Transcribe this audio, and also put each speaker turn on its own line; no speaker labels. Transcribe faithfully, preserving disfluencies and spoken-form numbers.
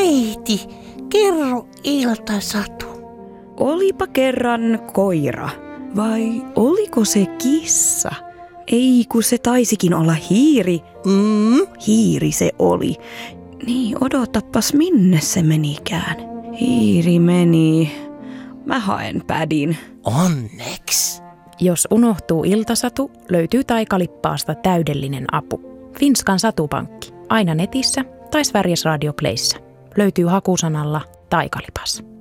Neiti, kerro iltasatu.
Olipa kerran koira, vai oliko se kissa? Ei, kun se taisikin olla hiiri. Mm, hiiri se oli. Niin, odotapas minne se menikään. Hiiri meni. Mä haen pädin.
Onneks.
Jos unohtuu iltasatu, löytyy Taikalippaasta täydellinen apu. Finskan satupankki. Aina netissä tai Sveriges Radio Playssä. Löytyy hakusanalla Taikalipas.